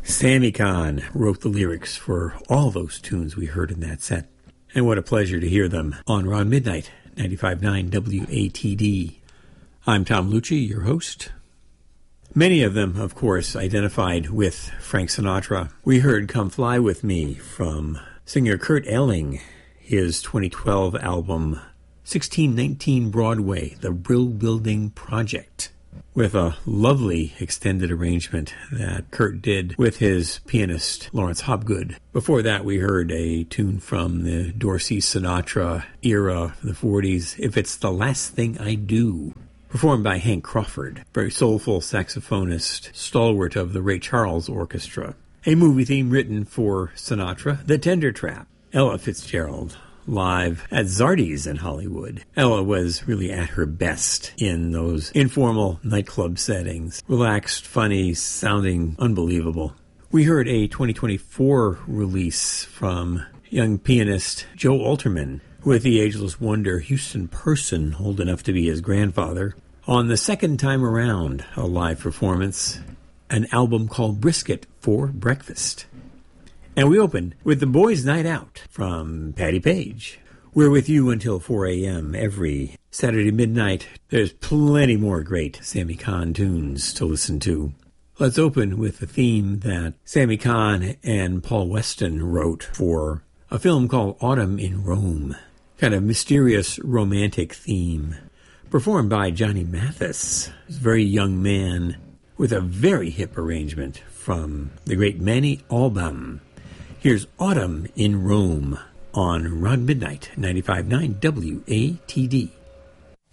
Sammy Cahn wrote the lyrics for all those tunes we heard in that set. And what a pleasure to hear them on Ron Midnight, 95.9 WATD. I'm Tom Lucci, your host. Many of them, of course, identified with Frank Sinatra. We heard Come Fly With Me from singer Kurt Elling, his 2012 album 1619 Broadway, The Brill Building Project, with a lovely extended arrangement that Kurt did with his pianist Lawrence Hopgood. Before that, we heard a tune from the Dorsey Sinatra era, the 40s, If It's the Last Thing I Do, performed by Hank Crawford, very soulful saxophonist, stalwart of the Ray Charles Orchestra. A movie theme written for Sinatra, The Tender Trap. Ella Fitzgerald, live at Zardy's in Hollywood. Ella was really at her best in those informal nightclub settings. Relaxed, funny, sounding unbelievable. We heard a 2024 release from young pianist Joe Alterman with the ageless wonder Houston Person, old enough to be his grandfather, on the second time around, a live performance, an album called Brisket for Breakfast. And we opened with The Boys' Night Out from Patti Page. We're with you until 4 a.m. every Saturday midnight. There's plenty more great Sammy Cahn tunes to listen to. Let's open with the theme that Sammy Cahn and Paul Weston wrote for a film called Autumn in Rome. Kind of mysterious romantic theme. Performed by Johnny Mathis, a very young man with a very hip arrangement from the great Manny Albam. Here's Autumn in Rome on Ron Midnight, 95.9 WATD.